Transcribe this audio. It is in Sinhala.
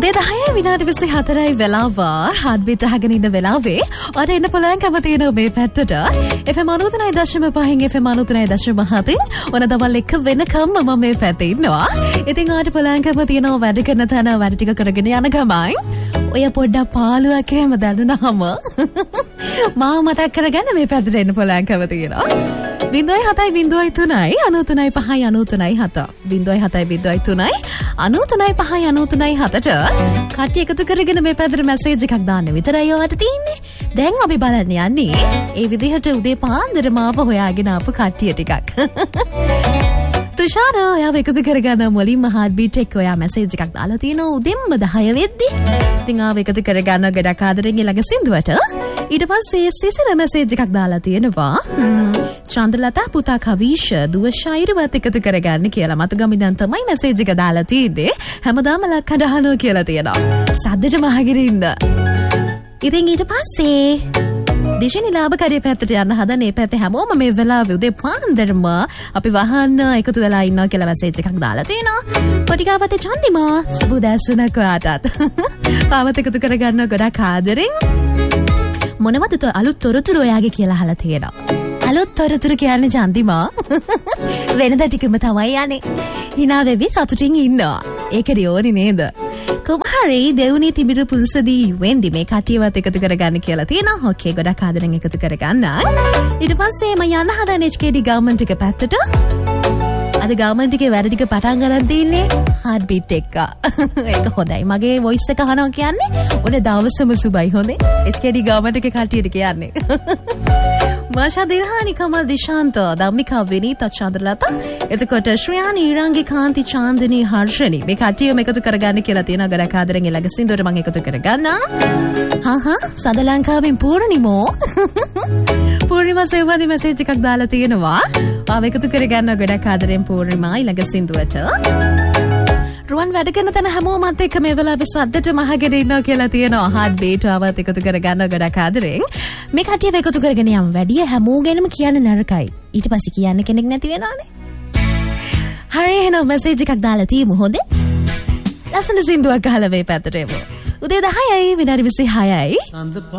උදේ 10 විනාඩි 24යි වෙලාව හાર્ට්බීට් අහගෙන ඉන්න වෙලාවේ ඔයාට එන්න පුළුවන් කම තියෙන මේ පැත්තට FM 93.5 FM 93.7 ඔන දවල් 1 වෙනකම් මම මේ පැත්තේ ඉන්නවා. ඉතින් ඔයාට පුළුවන් කම තියෙනවා වැඩ කරන තැන වැඩ ටික කරගෙන යන ගමන් ඔය පොඩ්ඩක් පාළුවක් එහෙම දැනුණාම මාව මතක් කරගන්න මේ පැත්තට එන්න පුළුවන් කම තියෙනවා. 07.03 93.5 07.03 93.5 කට්ටිය එකතු කරගෙන මේ පැත්තට මැසේජ් එකක් දාන්න විතරයි ඔයාලට තියෙන්නේ. දැන් අපි බලන්න යන්නේ ඒ විදිහට උදේ පාන්දර මාව හොයාගෙන ආපු කට්ටිය ටිකක්. තුෂාර ඔයාව එකතු කරගන්න මුලින්ම හાર્ට්බීට් එක ඔයා මැසේජ් එකක් දාලා තියෙනවා උදෙන්ම 10 වෙද්දි. ඉතින් ආව එකතු කරගන්න ගොඩක් ආදරෙන් ළඟ සින්දුවට. ඊට පස්සේ සිසිර මැසේජ් එකක් දාලා තියෙනවා. චන්ද්‍රලතා පුතා කවිෂ දුව ශෛරවත් එකතු කරගන්න කියලා මතගමින් තමයි මැසේජ් එක දාලා තියෙන්නේ. හැමදාම ලක් අහනවා කියලා තියෙනවා. සද්දට මහගෙන ඉන්න. ඉතින් ඊට පස්සේ දිශිනි ලාභකාරී පැත්තට යන්න හදන මේ පැත්තේ හැමෝම මේ වෙලාවේ උදේ පාන්දරම අපි වහන්න එකතු වෙලා ඉන්නවා කියලා මැසේජ් එකක් දාලා තිනවා. පොඩිකාවතේ චන්දිමා සුබදැසුණක් ඔයාටත්. පාවත එකතු කරගන්න ගොඩක් ආදරෙන්. මොනවද අලුත් තොරතුරු ඔයාගේ කියලා අහලා තියෙනවා. අලුත් තොරතුරු කියන්නේ චන්දිමා වෙනදා ටිකම තමයි යන්නේ. hina වෙවි සතුටින් ඉන්නවා. ඒක රියෝනි නේද? කොහරි දෙවුනි තිබිරු පුල්සදී වෙන්දි මේ කටියවත් එකතු කරගන්න කියලා තියෙනවා. ඕකේ ගොඩක් ආදරෙන් එකතු කරගන්න. ඊට පස්සේ මම යන්න හදන HKD ගවර්න්මන්ට් එක පැත්තට. අද ගවර්න්මන්ට් එකේ වැඩ ටික පටන් ගන්න තියෙන්නේ හાર્ට්බීට් එක. ඒක හොඳයි. මගේ වොයිස් එක අහනවා කියන්නේ ඔන්න දවසම සුබයි හොඳේ. HKD ගවර්න්මන්ට් එකේ කටියට කියන්නේ. මාෂා දිල්හානි කමල් දිශාන්ත ධම්මිකා විනීතා චන්ද්‍රලතා එතකොට ශ්‍රියානි ඊරංගි කාන්ති චාන්දිනී හර්ෂණි මේ කට්ටියම එකතු කරගන්න කියලා තියෙනවා ගොඩක් ආදරෙන් ළඟ සින්දුවට මම එකතු කරගන්න. සද ලංකාවෙන් පූර්ණිමෝ පූර්ණිමා සෙව්වදි මැසේජ් එකක් දාලා තියෙනවා. ආව එකතු කරගන්න ගොඩක් ආදරෙන් පූර්ණිමා ඊළඟ සින්දුවට. රුවන් වැඩ කරන තැන හැමෝමත් එක්ක මේ වෙලාවේ සද්දට මහගෙන ඉන්නවා කියලා තියෙනවා. හાર્ට්බීට් ආවත් එකතු කරගන්න ගොඩක් ආදරෙන්. මේ කට්ටියව එකතු කරගෙන යම් වැඩි හැමෝගෙනම කියන්න නරකයි. ඊට පස්සේ කියන්න කෙනෙක් නැති වෙනවනේ. හරි එහෙනම් මැසේජ් එකක් දාලා තියමු හොඳේ. ලස්සන සින්දුවක් අහලා මේ පැත්තට එමු. උදේ 10යි විනාඩි 26යි.